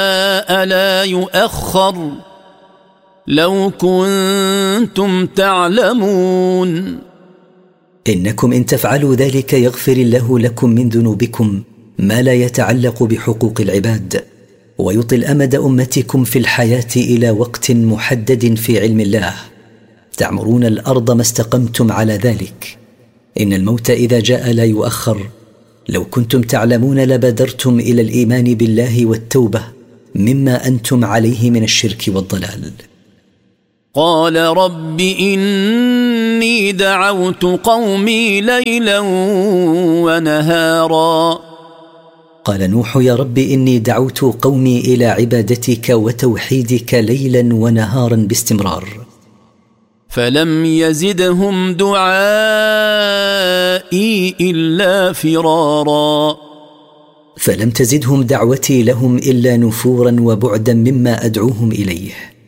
لا يؤخر لو كنتم تعلمون. إنكم إن تفعلوا ذلك يغفر الله لكم من ذنوبكم ما لا يتعلق بحقوق العباد، ويطل أمد أمتكم في الحياة إلى وقت محدد في علم الله، تعمرون الأرض ما استقمتم على ذلك. إن الموت إذا جاء لا يؤخر، لو كنتم تعلمون لبادرتم إلى الإيمان بالله والتوبة مما أنتم عليه من الشرك والضلال. قال رب إني دعوت قومي ليلا ونهارا. قال نوح يا رب إني دعوت قومي إلى عبادتك وتوحيدك ليلا ونهارا باستمرار، فلم يزدهم دعائي إلا فرارا. فلم تزدهم دعوتي لهم إلا نفورا وبعدا مما أدعوهم إليه.